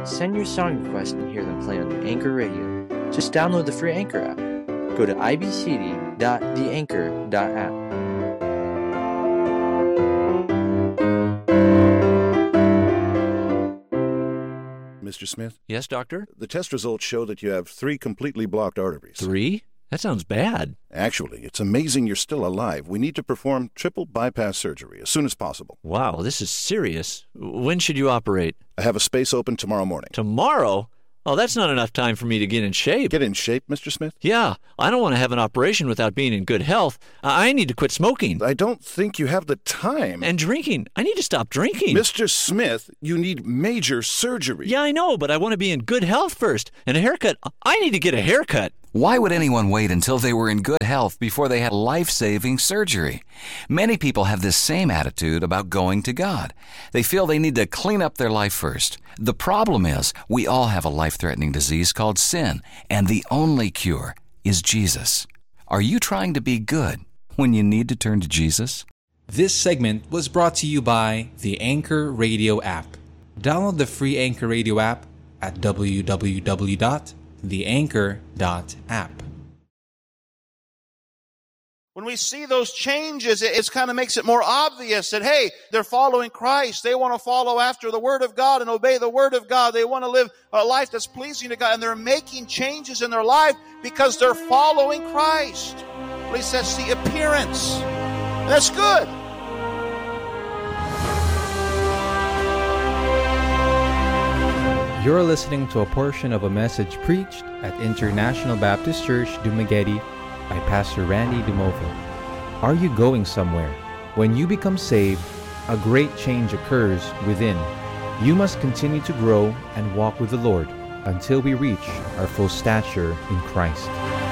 Send your song request and hear them play on the Anchor Radio. Just download the free Anchor app. Go to ibcd.theanchor.app. Mr. Smith? Yes, doctor? The test results show that you have 3 completely blocked arteries. 3? That sounds bad. Actually, it's amazing you're still alive. We need to perform triple bypass surgery as soon as possible. Wow, this is serious. When should you operate? I have a space open tomorrow morning. Tomorrow? Oh, that's not enough time for me to get in shape. Get in shape, Mr. Smith? Yeah, I don't want to have an operation without being in good health. I need to quit smoking. I don't think you have the time. And drinking. I need to stop drinking. Mr. Smith, you need major surgery. Yeah, I know, but I want to be in good health first. And a haircut. I need to get a haircut. Why would anyone wait until they were in good health before they had life-saving surgery? Many people have this same attitude about going to God. They feel they need to clean up their life first. The problem is, we all have a life-threatening disease called sin, and the only cure is Jesus. Are you trying to be good when you need to turn to Jesus? This segment was brought to you by the Anchor Radio app. Download the free Anchor Radio app at www.theanchor.app. When we see those changes, it kind of makes it more obvious that, hey, they're following Christ. They want to follow after the Word of God and obey the Word of God. They want to live a life that's pleasing to God. And they're making changes in their life because they're following Christ. At least that's the appearance. And that's good. You're listening to a portion of a message preached at International Baptist Church, Dumaguete, by Pastor Randy Dumovo. Are you going somewhere? When you become saved, a great change occurs within. You must continue to grow and walk with the Lord until we reach our full stature in Christ.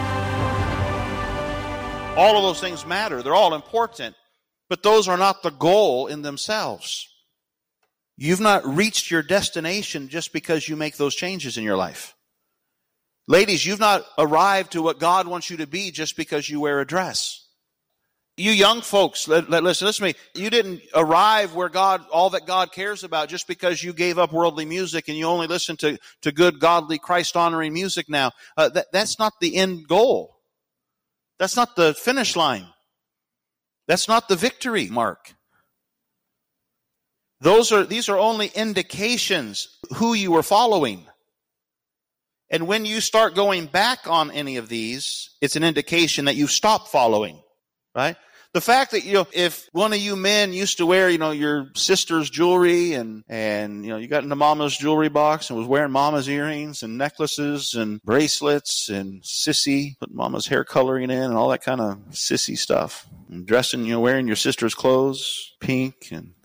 All of those things matter. They're all important. But those are not the goal in themselves. You've not reached your destination just because you make those changes in your life. Ladies, you've not arrived to what God wants you to be just because you wear a dress. You young folks, listen to me. You didn't arrive where all that God cares about just because you gave up worldly music and you only listen to good, godly, Christ-honoring music now. That's not the end goal. That's not the finish line. That's not the victory mark. These are only indications who you are following. And when you start going back on any of these, it's an indication that you've stopped following, right? The fact that, if one of you men used to wear, your sister's jewelry and you got into mama's jewelry box and was wearing mama's earrings and necklaces and bracelets and put mama's hair coloring in and all that kind of sissy stuff. And dressing, wearing your sister's clothes, pink and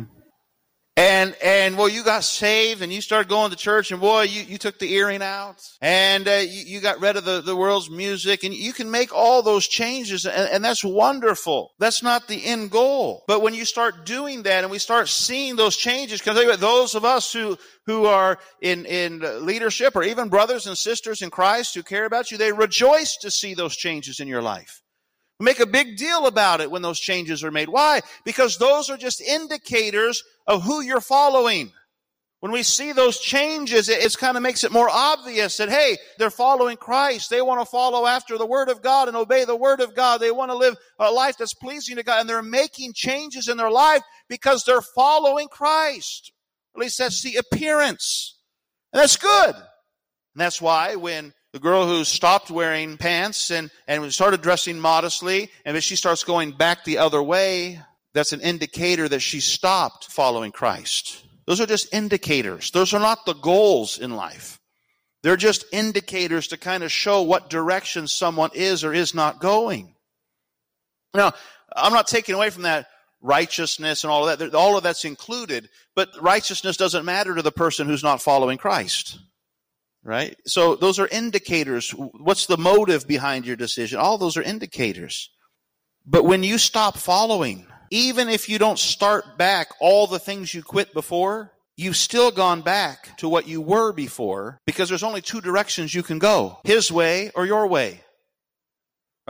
And you got saved and you started going to church and you took the earring out and you got rid of the world's music and you can make all those changes and that's wonderful. That's not the end goal. But when you start doing that and we start seeing those changes, because those of us who are in leadership or even brothers and sisters in Christ who care about you, they rejoice to see those changes in your life. Make a big deal about it when those changes are made. Why? Because those are just indicators of who you're following. When we see those changes, it kind of makes it more obvious that, hey, they're following Christ. They want to follow after the Word of God and obey the Word of God. They want to live a life that's pleasing to God. And they're making changes in their life because they're following Christ. At least that's the appearance. And that's good. And that's why when the girl who stopped wearing pants and started dressing modestly, and if she starts going back the other way, that's an indicator that she stopped following Christ. Those are just indicators. Those are not the goals in life. They're just indicators to kind of show what direction someone is or is not going. Now, I'm not taking away from that righteousness and all of that. All of that's included, but righteousness doesn't matter to the person who's not following Christ. Right? So those are indicators. What's the motive behind your decision? All those are indicators. But when you stop following, even if you don't start back all the things you quit before, you've still gone back to what you were before because there's only two directions you can go. His way or your way. Right?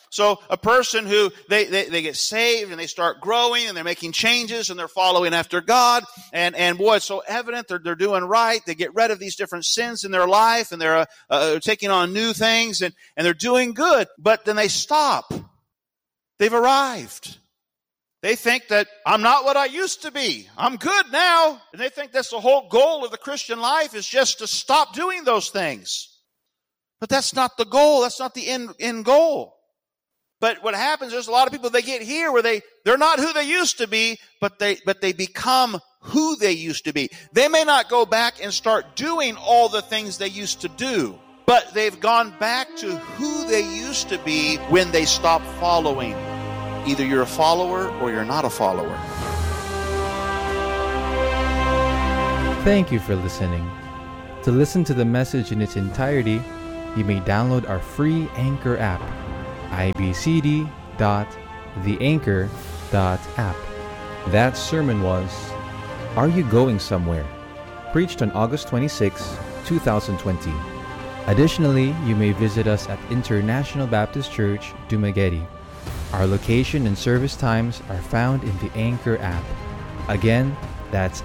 So a person who, they get saved and they start growing and they're making changes and they're following after God. And boy, it's so evident they're doing right. They get rid of these different sins in their life and they're taking on new things and they're doing good. But then they stop. They've arrived. They think that I'm not what I used to be. I'm good now. And they think that's the whole goal of the Christian life is just to stop doing those things. But that's not the goal. That's not the end goal. But what happens is a lot of people, they get here where they're not who they used to be, but they become who they used to be. They may not go back and start doing all the things they used to do, but they've gone back to who they used to be when they stopped following. Either you're a follower or you're not a follower. Thank you for listening. To listen to the message in its entirety, you may download our free Anchor app, ibcd.theanchor.app. That sermon was Are You Going Somewhere? Preached on August 26, 2020. Additionally, you may visit us at International Baptist Church, Dumaguete. Our location and service times are found in the Anchor app. Again, that's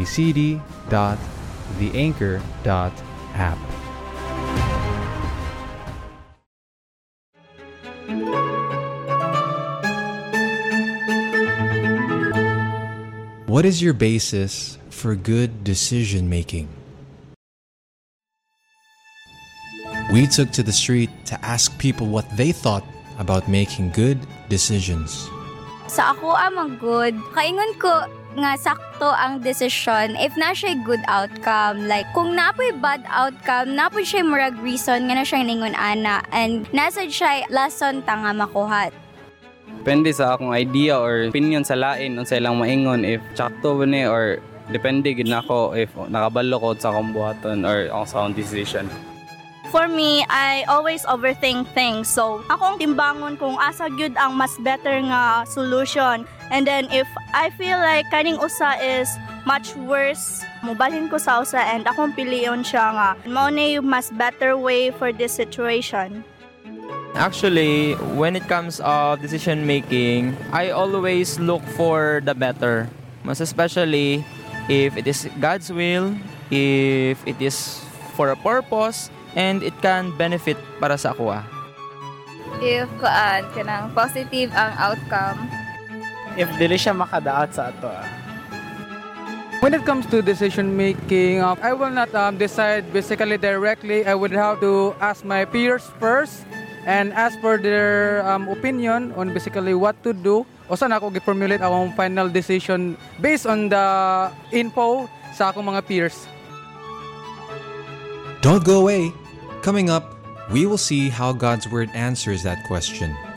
ibcd.theanchor.app. What is your basis for good decision making? We took to the street to ask people what they thought about making good decisions. Sa ako amang good, kaingon ko nga sakto ang desisyon if na siya good outcome. Like, kung napoy bad outcome, napoy siya murag reason nga na siya ningon ana and nasa siya lason ta nga makuhat. Depende sa akong idea or opinion sa lain unsa ilang maingon if sakto ba ni or depende gid nako if nakabalo ko sa akong buhaton or ang sound decision. For me, I always overthink things. So, akong timbangon kung asa gyud ang mas better nga solution. And then if I feel like kaning usa is much worse, mobalhin ko sa usa and akong piliyon siya nga mao na yung mas better way for this situation. Actually, when it comes of decision making, I always look for the better. Most especially if it is God's will, if it is for a purpose, and it can benefit para sa ako. If kanang positive ang outcome. If dili siya makadaot sa ato. When it comes to decision making, I will not decide basically directly. I would have to ask my peers first and ask for their opinion on basically what to do. O saan ako gi-formulate akong final decision based on the info sa akong mga peers. Don't go away. Coming up, we will see how God's Word answers that question.